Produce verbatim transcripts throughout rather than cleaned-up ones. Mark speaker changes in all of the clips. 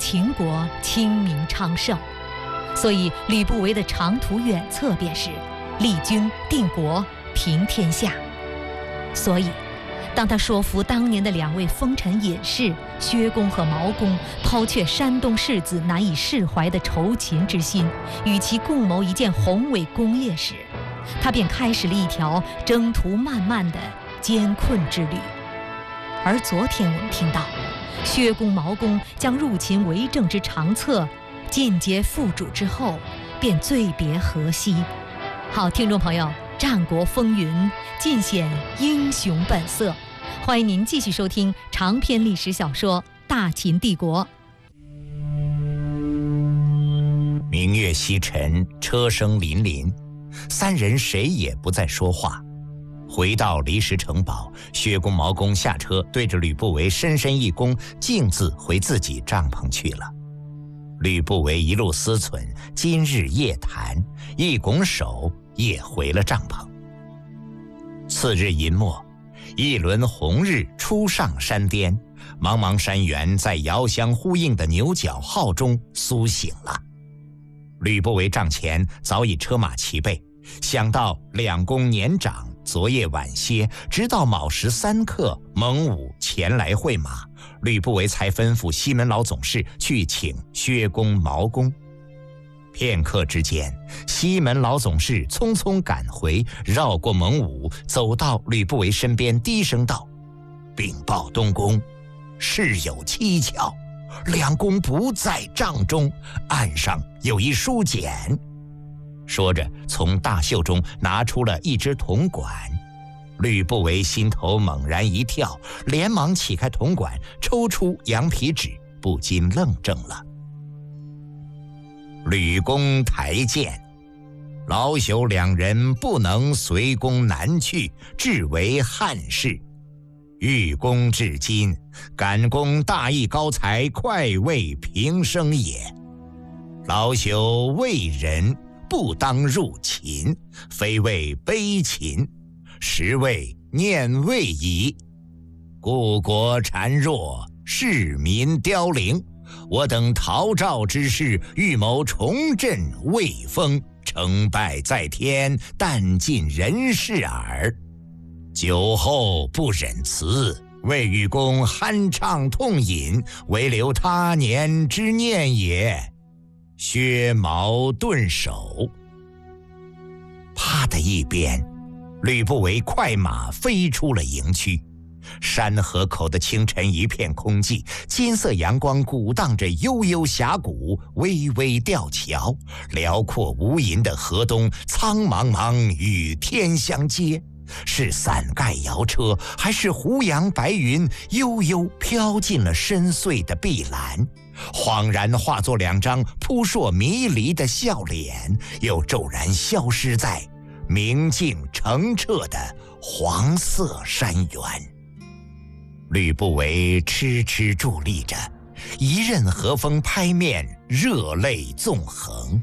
Speaker 1: 秦国清明昌盛，所以吕不韦的长途远策便是立军定国平天下。所以当他说服当年的两位风尘隐士薛公和毛公抛却山东士子难以释怀的仇秦之心，与其共谋一件宏伟功业时，他便开始了一条征途漫漫的艰困之旅。而昨天我们听到薛公毛公将入秦为政之长策尽皆付诸之后，便醉别河西。好，听众朋友，战国风云尽显英雄本色，欢迎您继续收听长篇历史小说《大秦帝国》。
Speaker 2: 明月西沉，车声林林，三人谁也不再说话。回到离石城堡，薛公毛公下车，对着吕不韦深深一躬，径自回自己帐篷去了。吕不韦一路思忖今日夜谈，一拱手也回了帐篷。次日银末，一轮红日初上山巅，茫茫山原在遥相呼应的牛角号中苏醒了。吕不韦帐前早已车马齐备，想到两公年长，昨夜晚些，直到卯时三刻，蒙武前来会马，吕不韦才吩咐西门老总事去请薛公毛公。片刻之间，西门老总事匆匆赶回，绕过蒙武，走到吕不韦身边，低声道：“禀报东宫，事有蹊跷，两公不在帐中，案上有一书简。”说着，从大袖中拿出了一只铜管。吕不韦心头猛然一跳，连忙启开铜管，抽出羊皮纸，不禁愣怔了。吕公台见，老朽两人不能随公南去，至为憾事。欲公至今，感公大义高才，快为平生也。老朽为人，不当入秦，非为卑秦，实为念魏矣。故国孱弱，市民凋零，我等逃赵之事，欲谋重振魏风，成败在天，但尽人事耳。酒后不忍辞，为与公酣畅痛饮，唯留他年之念也。薛毛顿首。啪的一边，吕不韦快马飞出了营区。山河口的清晨一片空寂，金色阳光鼓荡着悠悠峡谷，微微吊桥，辽阔无垠的河东苍茫茫，与天相接。是伞盖摇车，还是胡杨白云悠悠飘进了深邃的碧蓝，恍然化作两张扑朔迷离的笑脸，又骤然消失在明净澄澈的黄色山原。吕不韦痴痴伫立着，一任和风拍面，热泪纵横。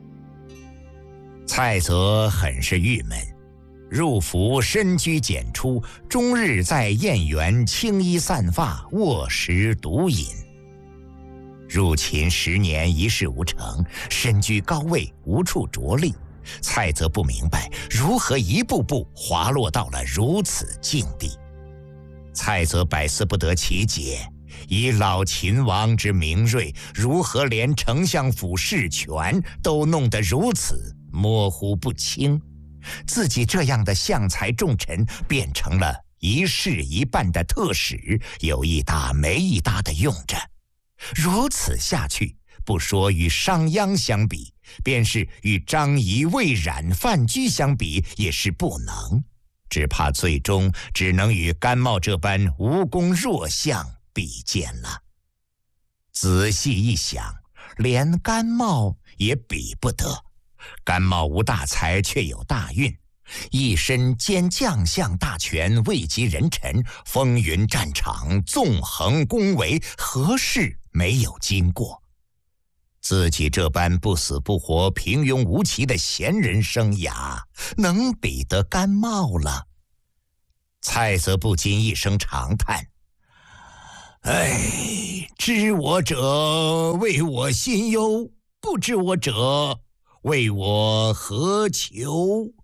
Speaker 2: 蔡泽很是郁闷，入伏深居简出，终日在燕园青衣散发，卧食独饮。入秦十年一事无成，身居高位无处着力，蔡泽不明白如何一步步滑落到了如此境地。蔡泽百思不得其解，以老秦王之明锐，如何连丞相府事权都弄得如此模糊不清？自己这样的相才重臣变成了一事一办的特使，有一搭没一搭的用着。如此下去，不说与商鞅相比，便是与张仪、魏冉、范雎相比也是不能，只怕最终只能与甘茂这般无功弱相比肩了。仔细一想，连甘茂也比不得。甘茂无大才，却有大运，一身兼将相大权，位极人臣，风云战场，纵横恭维，何事没有经过？自己这般不死不活、平庸无奇的闲人生涯，能比得甘茂了？蔡泽不禁一声长叹： 哎，知我者为我心忧，不知我者为我何求？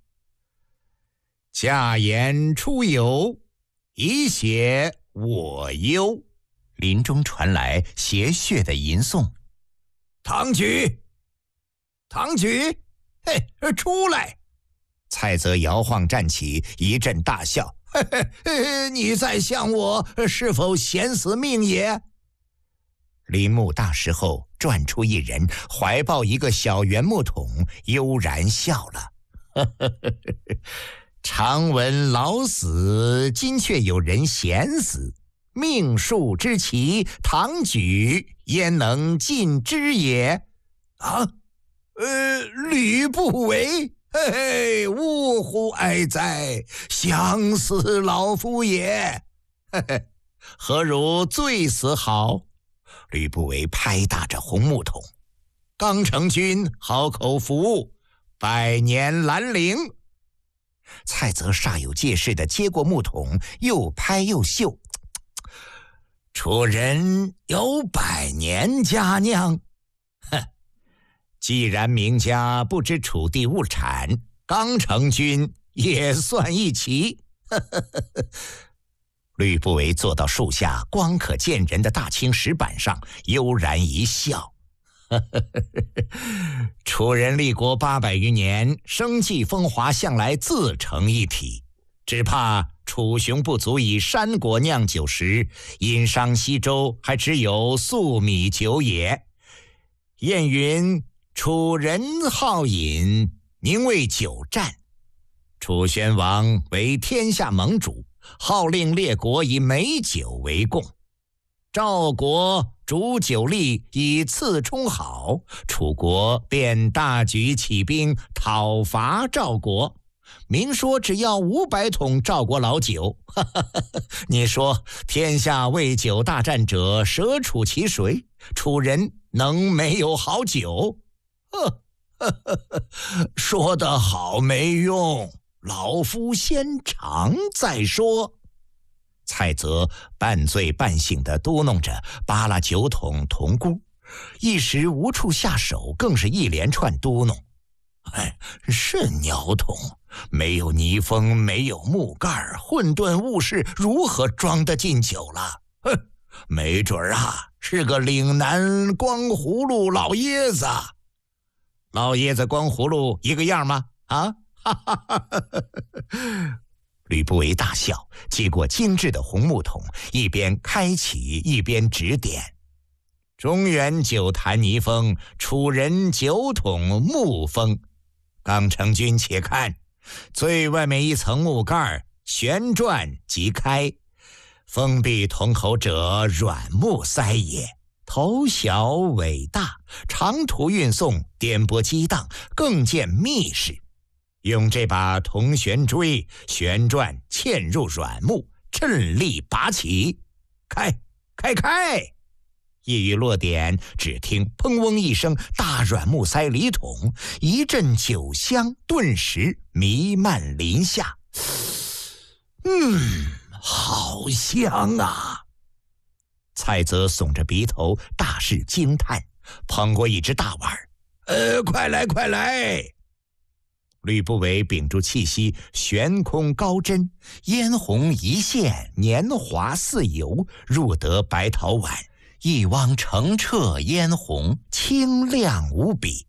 Speaker 2: 驾言出游，以解我忧。林中传来邪谑的吟诵。唐举，唐举，嘿，出来！蔡泽摇晃站起，一阵大笑。嘿嘿嘿，你在向我是否险死命也？林木大石后转出一人，怀抱一个小圆木桶，悠然笑了。常闻老死，今却有人险死，命数之奇，唐举焉能尽知也？啊，呃，吕不韦。嘿嘿，呜呼哀哉！想死老夫也。嘿嘿，何如醉死好？吕不韦拍打着红木桶。刚成君好口福，百年兰陵。蔡泽煞有介事地接过木桶，又拍又嗅。楚人有百年佳酿。哼，既然名家不知楚地物产，刚成君也算一奇。吕不韦坐到树下光可见人的大青石板上，悠然一笑。楚人立国八百余年，生计风华向来自成一体，只怕楚雄不足以山国酿酒时，饮商西周还只有粟米酒也。谚云：楚人好饮，宁为酒战。楚宣王为天下盟主，号令列国以美酒为贡。赵国煮酒力以次充好，楚国便大举起兵讨伐赵国，明说只要五百桶赵国老酒。你说天下为酒大战者，舍楚其谁？楚人能没有好酒？说得好没用，老夫先尝再说。蔡泽半醉半醒地嘟哝着，扒拉酒桶铜箍，一时无处下手，更是一连串嘟哝。哎，甚鸟桶，没有泥封，没有木盖，混沌物事如何装得进酒了？哼，没准啊，是个岭南光葫芦老爷子。老爷子光葫芦一个样吗？啊，哈哈哈哈哈！吕不韦大笑，接过精致的红木桶，一边开启一边指点：中原酒坛泥封，楚人酒桶木封。刚成君且看，最外面一层木盖旋转即开，封闭桶口者软木塞也，头小尾大，长途运送，颠簸激荡，更见密实。用这把铜旋锥旋转嵌入软木，趁力拔起，开开开！一语落点，只听砰嗡一声，大软木塞离桶，一阵酒香顿时弥漫林下。嗯，好香啊！蔡泽耸着鼻头，大是惊叹，捧过一只大碗，呃，快来快来！吕不韦屏住气息，悬空高斟，嫣红一现，年华似油，入得白陶碗，一汪澄澈嫣红，清亮无比。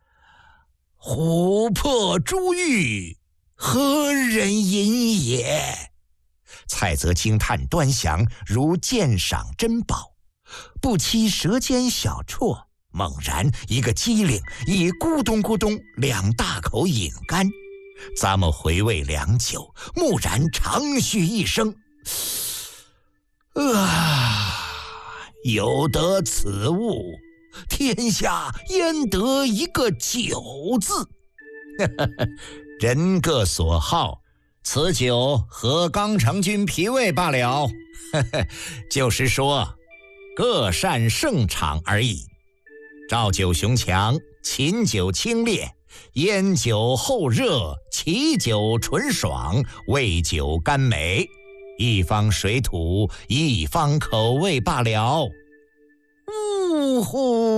Speaker 2: 琥珀珠玉，何人饮也？蔡泽惊叹端详，如鉴赏珍宝，不期舌尖小啜，猛然一个机灵，已咕咚咕咚两大口饮干。咂摸回味良久，蓦然长吁一声，啊！有得此物，天下焉得一个酒字？人各所好，此酒合刚成君脾胃罢了。就是说，各擅胜场而已。赵酒雄强，秦酒清冽，燕酒后热，齐酒醇爽，魏酒甘美。 一方水土，一方口味罢了。呜呼！